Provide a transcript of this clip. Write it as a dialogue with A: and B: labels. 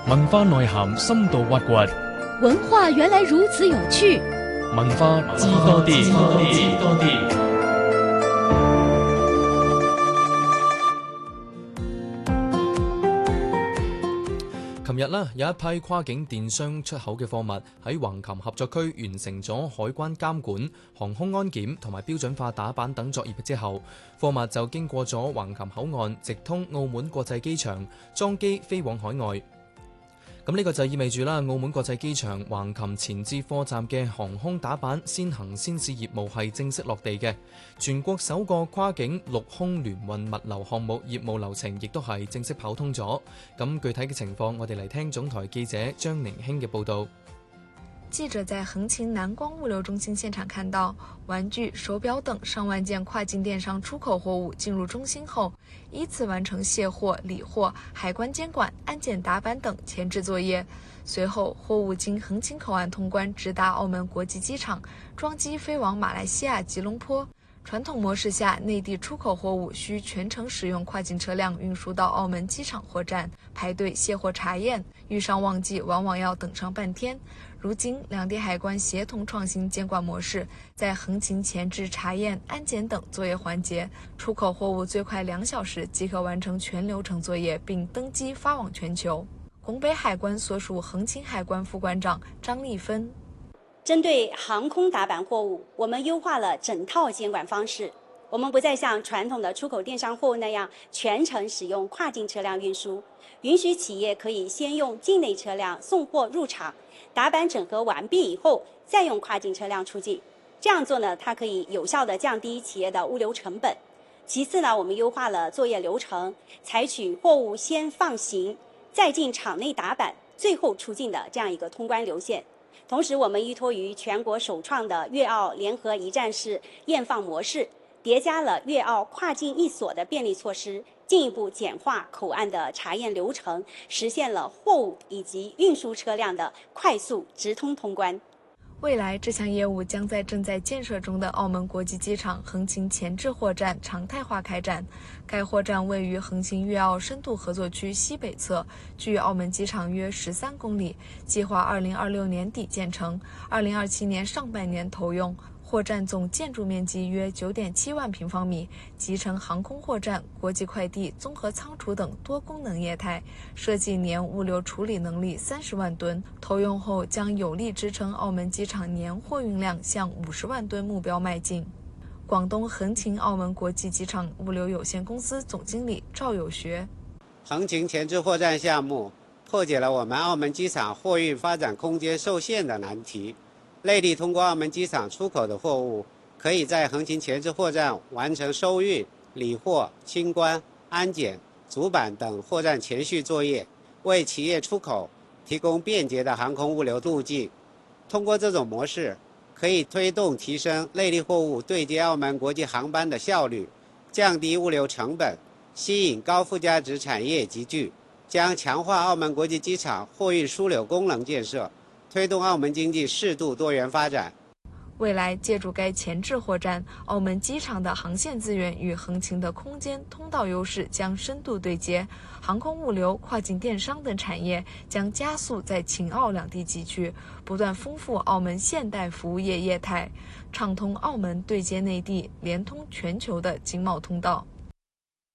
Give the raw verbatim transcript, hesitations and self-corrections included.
A: 文化內涵深度挖掘，
B: 文化原來如此有趣。
A: 文化知多啲，知多啲。琴日啦，有一批跨境電商出口嘅貨物喺橫琴合作區完成咗海關監管、航空安檢同埋標準化打板等作業之後，貨物就經過咗橫琴口岸，直通澳門國際機場，裝機飛往海外。咁呢個就意味住啦，澳門國際機場橫琴前置貨站嘅航空打板先行先試業務係正式落地嘅，全國首個跨境陸空聯運物流項目業務流程亦都係正式跑通咗。咁具體嘅情況，我哋嚟聽總台記者張寧興嘅報導。
C: 記者在橫琴南光物流中心現場看到，玩具、手錶等上萬件跨境電商出口貨物進入中心後，依次完成卸貨、理貨、海關監管、安檢打板等前置作業。隨後，貨物經橫琴口岸通關，直達澳門國際機場，裝機飛往馬來西亞吉隆坡。傳統模式下，內地出口貨物需全程使用跨境車輛運輸到澳門機場貨站排隊卸貨查驗，遇上旺季往往要等上半天。如今，兩地海關協同創新監管模式，在橫琴前置查驗、安檢等作業環節，出口貨物最快兩小時即可完成全流程作業，並登機發往全球。拱北海關所屬橫琴海關副關長張麗芬。
D: 針對航空打板貨物，我們優化了整套監管方式。我們不再像傳統的出口電商貨物那樣全程使用跨境車輛運輸，允許企業可以先用境內車輛送貨入場，打板整合完畢以後，再用跨境車輛出境。這樣做呢，它可以有效地降低企業的物流成本。其次呢，我們優化了作業流程，採取貨物先放行，再進場內打板，最後出境的這樣一個通關流線。同時，我們依託於全國首創的粵澳聯合一站式驗放模式，疊加了粵澳跨境一鎖的便利措施，進一步簡化口岸的查驗流程，實現了貨物以及運輸車輛的快速直通通關。
C: 未來，這項業務將在正在建設中的澳門國際機場橫琴前置貨站常態化開展。該貨站位於橫琴粵澳深度合作區西北側，距澳門機場約十三公里。計劃二零二六年底建成，二零二七年上半年投用。貨站總建築面積約九點七萬平方米，集成航空貨站、國際快遞、綜合倉儲等多功能業態，設計年物流處理能力三十萬噸，投用後將有力支撐澳門機場年貨運量向五十萬噸目標邁進。廣東橫琴澳門國際機場物流有限公司總經理趙有學：
E: 橫琴前置貨站項目破解了我們澳門機場貨運發展空間受限的難題。內地通過澳門機場出口的貨物，可以在橫琴前置貨站完成收運、理貨、清關、安檢、組板等貨站前序作業，為企業出口提供便捷的航空物流路徑。通過這種模式，可以推動提升內地貨物對接澳門國際航班的效率，降低物流成本，吸引高附加值產業集聚，將強化澳門國際機場貨運樞紐功能建設，推動澳門經濟適度多元發展。
C: 未來借助該前置貨站，澳門機場的航線資源與橫琴的空間通道優勢將深度對接，航空物流、跨境電商等產業將加速在秦澳兩地集聚，不斷豐富澳門現代服務業業態，暢通澳門對接內地、連通全球的經貿通道。